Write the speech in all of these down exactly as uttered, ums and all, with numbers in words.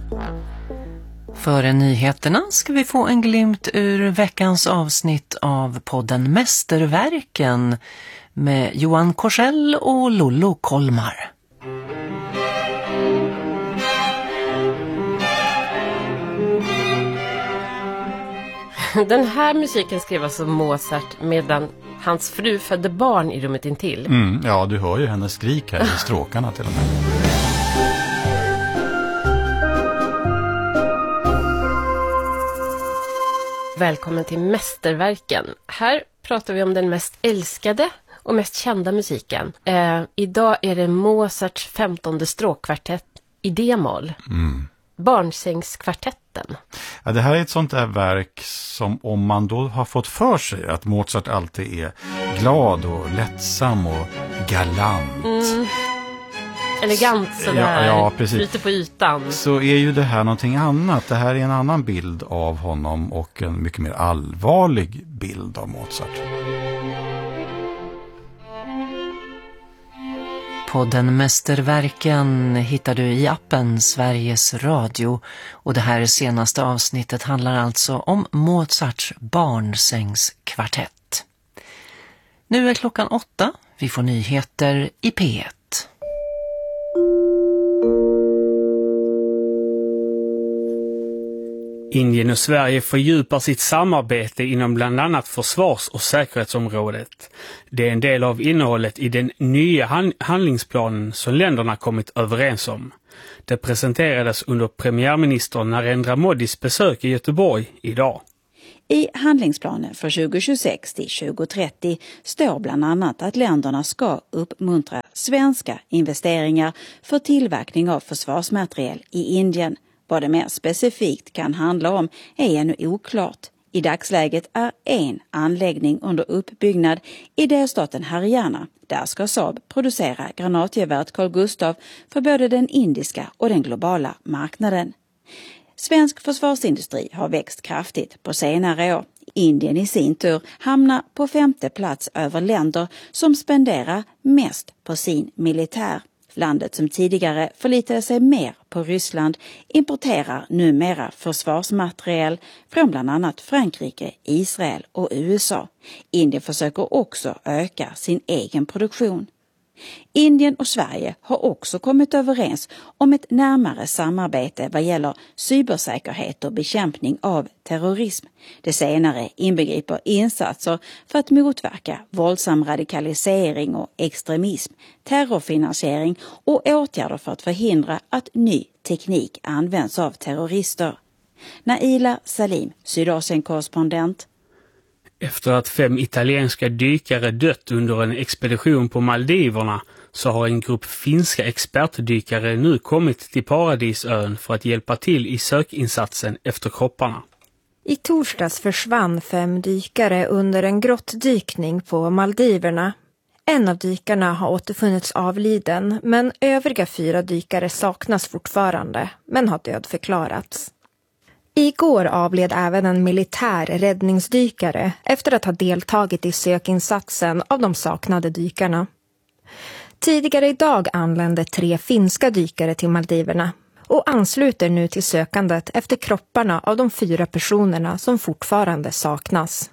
Före nyheterna ska vi få en glimt ur veckans avsnitt av podden Mästerverken med Johan Korsell och Lollo Kolmar. Den här musiken skrevs av Mozart medan hans fru födde barn i rummet intill. Mm, ja, du hör ju hennes skrik här i stråkarna till och med. Välkommen till Mästerverken. Här pratar vi om den mest älskade och mest kända musiken. Eh, idag är det Mozarts femtonde stråkkvartett i D-moll. Mm. Barnsängskvartetten. Ja, det här är ett sånt där verk som om man då har fått för sig att Mozart alltid är glad och lättsam och galant. Mm. Elegant sådär, ja, ja, precis. Lite på ytan. Så är ju det här någonting annat. Det här är en annan bild av honom och en mycket mer allvarlig bild av Mozart. Podden Mästerverken hittar du i appen Sveriges Radio och det här senaste avsnittet handlar alltså om Mozarts barnsängskvartett. Nu är klockan åtta, vi får nyheter i P ett. Indien och Sverige fördjupar sitt samarbete inom bland annat försvars- och säkerhetsområdet. Det är en del av innehållet i den nya hand- handlingsplanen som länderna kommit överens om. Det presenterades under premiärminister Narendra Modis besök i Göteborg idag. I handlingsplanen för tjugo tjugosex till tjugo trettio står bland annat att länderna ska uppmuntra svenska investeringar för tillverkning av försvarsmateriel i Indien. Vad det mer specifikt kan handla om är ännu oklart. I dagsläget är en anläggning under uppbyggnad i delstaten Haryana. Där ska Saab producera granatgeväret Carl Gustaf för både den indiska och den globala marknaden. Svensk försvarsindustri har växt kraftigt på senare år. Indien i sin tur hamnar på femte plats över länder som spenderar mest på sin militär. Landet som tidigare förlitade sig mer på Ryssland importerar numera försvarsmateriel från bland annat Frankrike, Israel och U S A. Indien försöker också öka sin egen produktion. Indien och Sverige har också kommit överens om ett närmare samarbete vad gäller cybersäkerhet och bekämpning av terrorism. Det senare inbegriper insatser för att motverka våldsam radikalisering och extremism, terrorfinansiering och åtgärder för att förhindra att ny teknik används av terrorister. Naila Salim, Sydasien-korrespondent. Efter att fem italienska dykare dött under en expedition på Maldiverna så har en grupp finska expertdykare nu kommit till Paradisön för att hjälpa till i sökinsatsen efter kropparna. I torsdags försvann fem dykare under en grottdykning på Maldiverna. En av dykarna har återfunnits avliden, men övriga fyra dykare saknas fortfarande, men har dödförklarats. Igår avled även en militär räddningsdykare efter att ha deltagit i sökinsatsen av de saknade dykarna. Tidigare idag anlände tre finska dykare till Maldiverna och ansluter nu till sökandet efter kropparna av de fyra personerna som fortfarande saknas.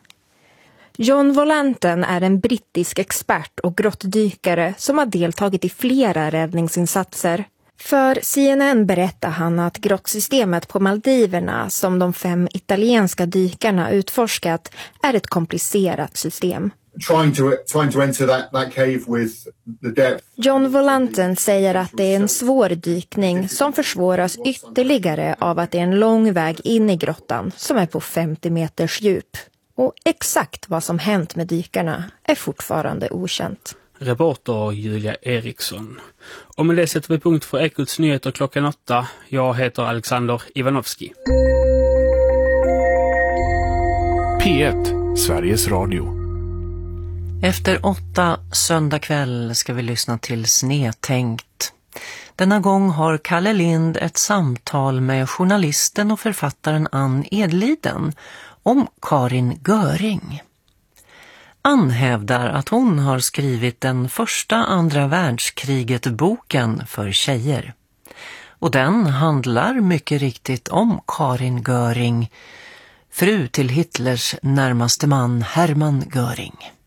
John Volanten är en brittisk expert och grottdykare som har deltagit i flera räddningsinsatser. För C N N berättar han att grottsystemet på Maldiverna som de fem italienska dykarna utforskat är ett komplicerat system. Trying to, trying to enter that, that cave with the depth. John Volanten säger att det är en svår dykning som försvåras ytterligare av att det är en lång väg in i grottan som är på femtio meters djup. Och exakt vad som hänt med dykarna är fortfarande okänt. Reporter Julia Eriksson. Och med det sätter vi punkt för Ekots nyheter klockan åtta. Jag heter Alexander Ivanovski. P ett, Sveriges Radio. Efter åtta söndag kväll ska vi lyssna till Snedtänkt. Denna gång har Kalle Lind ett samtal med journalisten och författaren Ann Edliden om Karin Göring. Ann hävdar att hon har skrivit den första andra världskriget-boken för tjejer. Och den handlar mycket riktigt om Karin Göring, fru till Hitlers närmaste man Hermann Göring.